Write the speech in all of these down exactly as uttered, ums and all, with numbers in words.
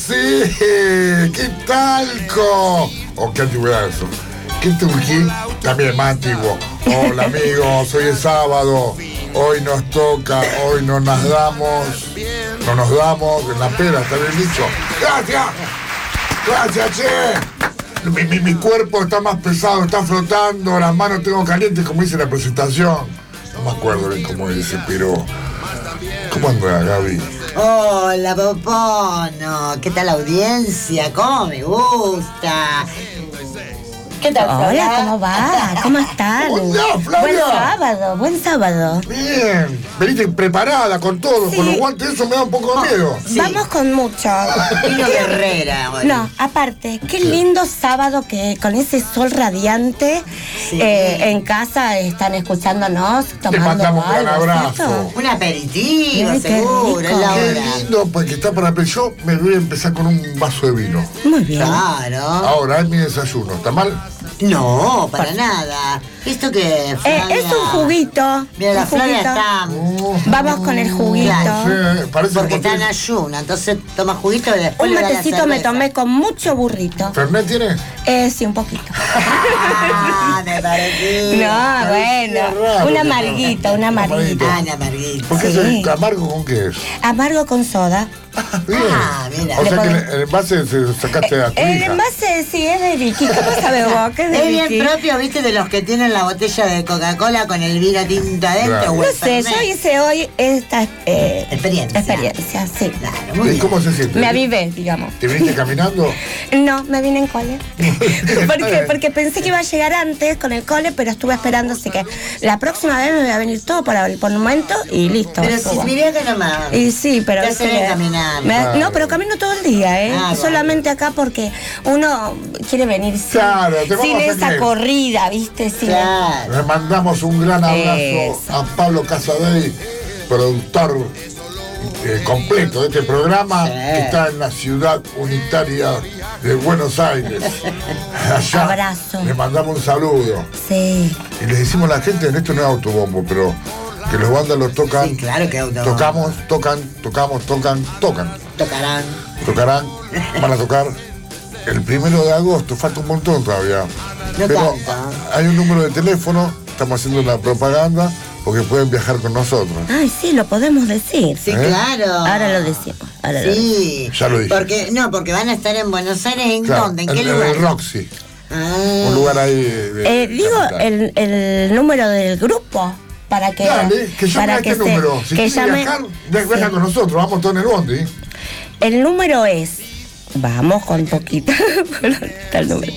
Sí, ¿qué talco? O qué antigüedad eso. ¿Qué turquí? También más antiguo. Hola amigos, hoy es sábado. Hoy nos toca, hoy no nos damos. No nos damos en la pera, está bien dicho. ¡Gracias! ¡Gracias, che! Mi, mi, mi cuerpo está más pesado, está flotando, las manos tengo calientes, como dice la presentación. No me acuerdo bien cómo dice, pero... ¿Cómo anda, Gaby? Hola, Popono. ¿Qué tal la audiencia? ¿Cómo me gusta? ¿Qué tal, Hola, Flora? ¿cómo va? ¿Cómo están? ¿Cómo andás, Flavia? Buen sábado, buen sábado. Bien, veniste preparada con todo, Sí. con los guantes, eso me da un poco de miedo. Sí. Vamos con mucho. Pino Guerrera. Hoy. No, aparte, qué lindo sábado que con ese sol radiante Sí. eh, en casa están escuchándonos, tomando mandamos un algo, gran abrazo. ¿cierto? Un aperitivo, Ay, qué seguro, rico. es la Qué hora. lindo, porque está para... Yo me voy a empezar con un vaso de vino. Muy bien. Claro. Ahora es mi desayuno, ¿está mal? No, para nada. Esto que Eh, Flavia- es un juguito. Mira, la un Flavia juguito. está... Vamos con el juguito. Claro. Sí, parece Porque un está en motel. ayuna, entonces toma juguito y después Un le da la matecito me cerveza. tomé con mucho burrito. ¿Fernet tiene? Eh, sí, un poquito. Ah, me pareció. No, bueno. raro Un que amarguito, un amarguito. Ah, la amarguita. ¿Por qué Sí. es amargo con qué es? Amargo con soda. Bien. Ah, mira. O Le sea que ponen- el envase se sacaste a tu El hija. envase sí es de Vicky. ¿Cómo sabes vos que es de Es bien Vicky? propio, viste, de los que tienen la botella de Coca-Cola con el vino tinto adentro. Claro. o No el sé, Fernet. yo hice hoy esta eh, Experiencia. experiencia, sí. Claro, muy ¿Y bien. cómo se siente? Me avivé, digamos. ¿Te viniste caminando? No, me vine en cole. ¿Por qué? Porque pensé que iba a llegar antes con el cole, pero estuve esperando, así que la próxima vez me voy a venir todo para el monumento y listo. Pero si subo. miré acá nomás. Y sí, pero... Te viste hace bien que- caminar. me- Claro. No, pero camino todo el día, ¿eh? Ah, bueno. Solamente acá porque uno quiere venir sin, Claro, te vamos sin a esa creer. corrida, ¿viste? Sin Claro. Le mandamos un gran abrazo Eso. a Pablo Casadei, productor eh, completo de este programa, Sí. que está en la ciudad unitaria de Buenos Aires. Allá Abrazo. le mandamos un saludo. Sí. Y les decimos a la gente, en esto no es autobombo, pero que los vándalos tocan, Sí, claro que auto. tocamos, tocan, tocamos, tocan, tocan. Tocarán. Tocarán, van a tocar el primero de agosto, falta un montón todavía. No Pero tanto. hay un número de teléfono, estamos haciendo una propaganda, porque pueden viajar con nosotros. Ay, sí, lo podemos decir. Sí, ¿Eh? claro. Ahora lo decimos. Ahora lo decimos. Sí. Ya lo dije. Porque, no, porque van a estar en Buenos Aires. ¿En Claro, dónde? ¿En el, qué el- lugar? el Roxy, Ah. un lugar ahí de, Eh, digo capital. el, el número del grupo para que Dale, que llame para a este se- número. Si que quiere llame- viajar, ve- venga sí. con nosotros, vamos todos en el bondi. El número es, vamos con poquito, está el número.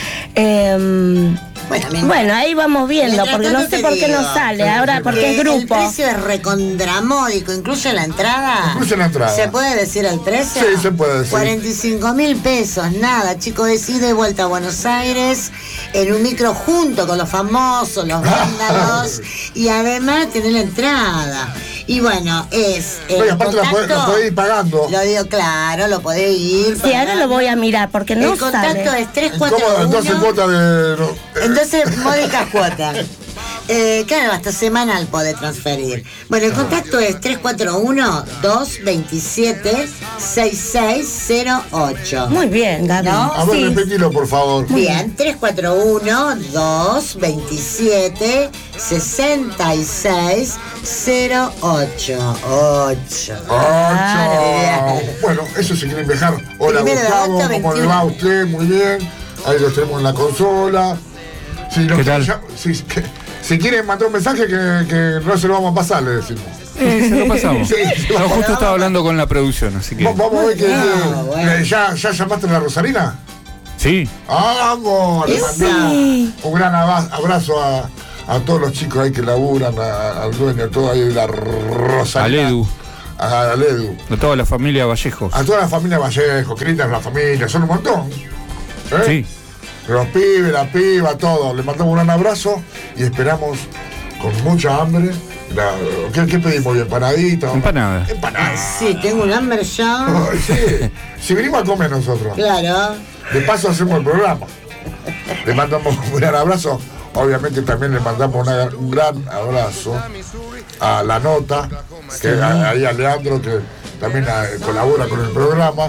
Em, Bueno, mira. bueno, ahí vamos viendo, Mientras porque no tanto sé te por qué digo, no sale sí, ahora, sí, porque Que es grupo. El precio es recondramódico, incluye la entrada. Incluye la entrada. ¿Se puede decir el precio? Sí, se puede decir. cuarenta y cinco mil pesos, nada, chicos, es ida y vuelta a Buenos Aires en un micro junto con los famosos, los vándalos, y además tener la entrada. Y bueno, es. el Oye, aparte la podés, la contacto- podés ir pagando. Lo digo claro, lo podés ir. Sí, ahora lo voy a mirar, porque no El contacto sale. es tres ¿En cuatro cómo? uno. Entonces cuota de... no, eh, Entonces, módicas cuotas. Eh, claro, hasta semanal puede transferir. Bueno, el contacto es tres cuatro uno, dos dos siete, seis seis cero ocho. Muy bien, Gaby. ¿No? a ver, Sí. repetilo, por favor. Bien, tres cuatro uno, dos dos siete, seis seis cero ocho. ocho. Ocho. Bueno, eso si quieren viajar. Hola Primero de Gustavo, agosto, ¿cómo le veintiuno. va usted? Muy bien. Ahí lo tenemos en la consola. Si, nos ¿Qué tal? ya- si, que- si quieren mandar un mensaje que, que no se lo vamos a pasar, le decimos. Eh, se lo pasamos. Sí, sí, No, vamos. justo estaba hablando con la producción, así que. Va- Vamos a ver que. Ah, bueno. eh, ¿ya, ¿Ya llamaste a la Rosarina? Sí, ¡Vamos! Le Esa. mandamos un gran aba- abrazo a, a todos los chicos ahí que laburan, a- al dueño, todo ahí de la Rosarina. al Edu, A, al Edu. de toda la familia Vallejos. A toda la familia Vallejo, que linda es la familia, son un montón. ¿Eh? Sí, Los pibes, la piba, todo. Le mandamos un gran abrazo y esperamos con mucha hambre. La- ¿qué, ¿Qué pedimos? ¿Empanadita? empanada. Empanada. Sí, tengo un hambre ya. Ay, sí. Si venimos a comer nosotros, Claro. de paso hacemos el programa. Le mandamos un gran abrazo. Obviamente también le mandamos una- un gran abrazo a La Nota, que a- ahí a Leandro, que también eh, colabora con el programa.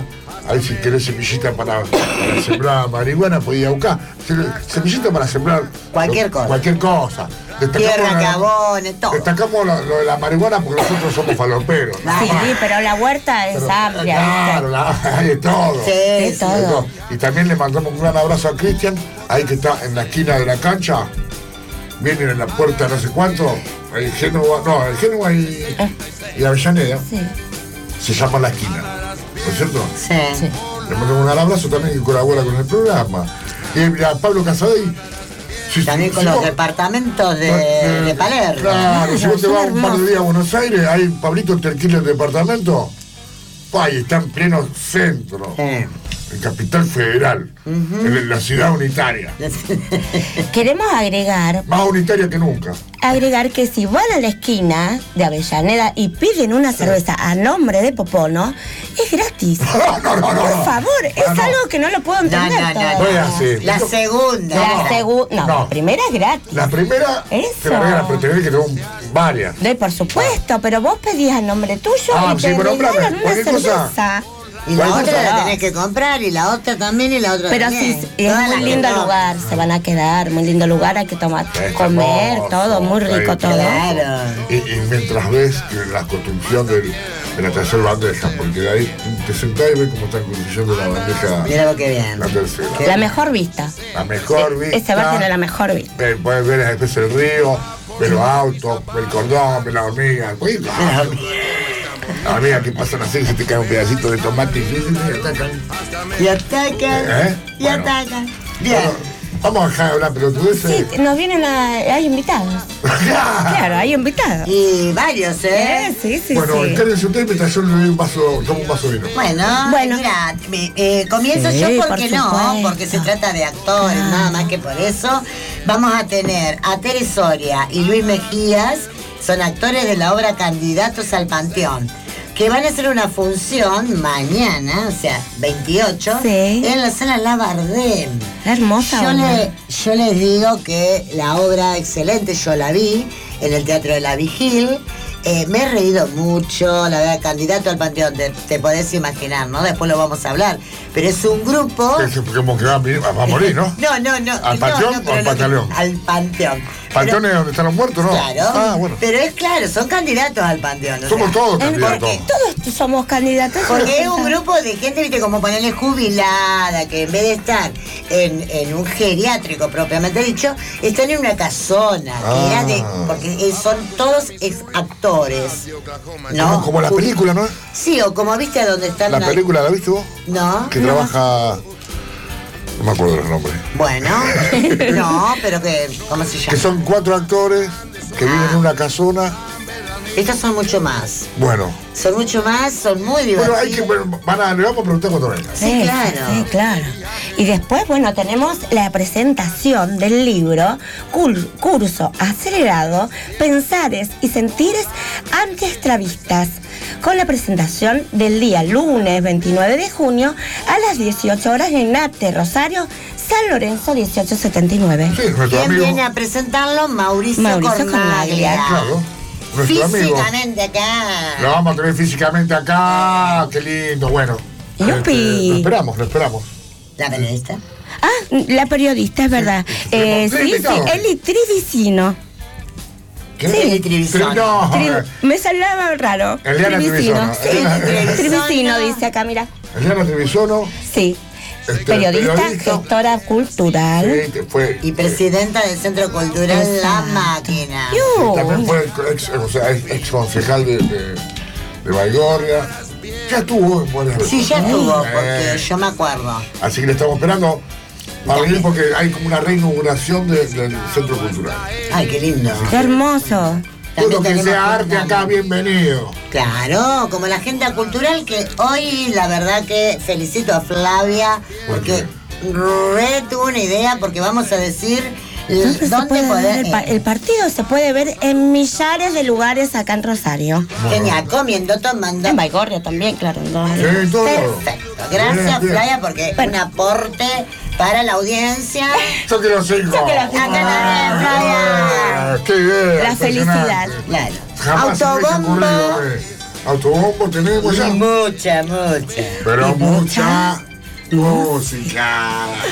ahí si querés semillita para, para sembrar marihuana, podés ir a buscar. Semillita para sembrar Cualquier lo, cosa. Cualquier cosa. Tierra, la- cabones, todo. Destacamos lo, lo de la marihuana porque nosotros somos faloperos. ¿no? Sí, pero la huerta es Pero, amplia. claro, la- hay de todo. Sí, De sí. todo. De todo. Y también le mandamos un gran abrazo a Cristian, ahí que está en la esquina de la cancha. Vienen en la puerta no sé cuánto. El Génova, no, el Génova y, y Avellaneda. Sí. Se llama La Esquina. ¿No es cierto? Sí. Sí. Le mandamos un gran abrazo también que colabora con el programa. Y a Pablo Casadei. Si- También si- con si los vos- departamentos de, Eh, de Palermo. Claro, si vos te son vas un par de hermosos. días a Buenos Aires, ahí Pablito te alquila el departamento. Ay, está en pleno centro. Sí. En Capital Federal. En la ciudad unitaria. Queremos agregar, Más unitaria que nunca. agregar que si van a la esquina de Avellaneda y piden una cerveza a nombre de Popono, es gratis. No, no, no, no. Por favor, es no. algo que no lo puedo No, entender no, no, todavía. no es así. La segunda. La segunda, no, No. la primera es gratis. La primera Eso. te la regalan, pero tenés que tener un- varias. No, por supuesto, pero vos pedís a nombre tuyo Ah, y sí, te pero regalan espérame, una cualquier cosa- cerveza. Y la Cualquier otra la cosa. tenés que comprar, y la otra también, y la otra Pero también. sí, es Todas muy las lindo que lugar, se van a quedar, muy lindo lugar, hay que tomar, Es comer, hermoso, todo, muy rico ahí. todo. Claro. Y, y mientras ves que la construcción del, de la tercera bandeja, porque de ahí te sentás y ves cómo están construyendo la bandeja, Mira vos qué bien. la tercera. La mejor vista. La mejor vista. Ese va a tener la mejor vista. Ve- Puedes ver después el río, ver los autos, ver el cordón, ver la hormiga. Pues, la, la hormiga que pasan así, que se te cae un pedacito de tomate y, y, y atacan. Y atacan. ¿Eh? Y Bueno. atacan. Bien. Bueno, vamos a dejar de hablar pelotudeces. Sí, nos vienen a... hay invitados. Claro, hay invitados. Y varios, ¿eh? Eh, Sí, sí, Bueno, sí. cállense ustedes mientras yo le doy un vaso, tomo un vaso de vino. Bueno, Bueno. mira, me- eh, comienzo Sí, yo por porque no, supuesto. porque se trata de actores, Claro. nada más que por eso. Vamos a tener a Tere Soria y Luis Mejías, son actores de la obra Candidatos al Panteón, que van a hacer una función mañana, o sea, veintiocho, Sí. en la sala Labardén. Hermosa Yo, obra. le, yo les digo que la obra excelente, yo la vi en el Teatro de la Vigil. Eh, me he reído mucho, la verdad, Candidato al Panteón, te, te podés imaginar, ¿no? Después lo vamos a hablar. Pero es un grupo... Que, que- como que va a, venir- va a morir, ¿no? No, no, no. ¿Al no, Panteón no, o pero al no- Pantaleón? Al Panteón. Panteones Pero- donde están los muertos, ¿no? Claro. Ah, bueno. Pero es claro, son candidatos al Panteón. o Somos sea, todos Eh, candidatos. porque todos somos candidatos. Porque es un grupo de gente, viste, como ponerle jubilada, que en vez de estar en, en un geriátrico propiamente dicho, están en una casona, que Ah. era de. Porque eh, son todos ex actores. ¿No? Como, como la Ju- película, ¿no? Sí, o como viste donde están. La una- película, ¿la viste vos? No. Que trabaja... No me acuerdo los nombres. Bueno, no, pero que. ¿Cómo se Que llama? son cuatro actores que viven en una casona. Estos son mucho más. Bueno. Son mucho más, son muy divertidos. Bueno, hay que... bueno, van a, le vamos a preguntar cuando venga. Sí, claro. Sí, claro. Y después, bueno, tenemos la presentación del libro Cur- Curso Acelerado, Pensares y Sentires Antiextravistas, con la presentación del día lunes veintinueve de junio a las dieciocho horas en Ate, Rosario, San Lorenzo dieciocho setenta y nueve. Sí, nuestro ¿Quién amigo. viene a presentarlo? Mauricio, Mauricio Cornaglia. Cornaglia. Claro. Nuestro amigo. Físicamente acá. Lo vamos a tener físicamente acá. Qué lindo. Bueno. Yupi. lo esperamos, lo esperamos. La periodista. Ah, la periodista, es verdad. Eh, Sí, sí, sí, invitado. Eli Trivicino. ¿Qué? Sí, Eli Trevisan. Tri- No, Tri- me salaba raro. Eliana Trevisono. Sí, Eliana Trivicino dice acá, mira. Eliana Trevisono. Sí. Este, Periodista, periodista. gestora cultural. Sí, que fue. Y presidenta del Centro Cultural La Exacto. Máquina. Yu. También fue ex, o sea, ex, ex concejal de, de, de Baigorria. Ya estuvo en buenas veces. Sí, ya estuvo, Eh, porque yo me acuerdo. Así que le estamos esperando. Va a venir porque hay como una reinauguración de- del Centro Cultural. Ay, qué lindo. Qué hermoso. Todo lo que tenemos sea arte Fernando. acá, bienvenido. Claro, como la agenda cultural, que hoy la verdad que felicito a Flavia, ¿Por porque re tuvo una idea, porque vamos a decir Entonces se dónde puede ver poder... el, pa- el partido se puede ver en millares de lugares acá en Rosario. Genial, comiendo, tomando. En Baigorria también, claro. ¿no? Sí, en todo lado. Perfecto. Gracias, Bien, bien. Flavia, porque es un aporte para la audiencia. Yo quiero cinco. Yo quiero cinco. Acá también, Flavia. Ah, qué bien. La felicidad. impresionante. Claro. Jamás se me hubiese Autobombo. ocurrido, eh. Autobombo tenemos ya. Mucha, mucha. Pero Y mucha mucha música.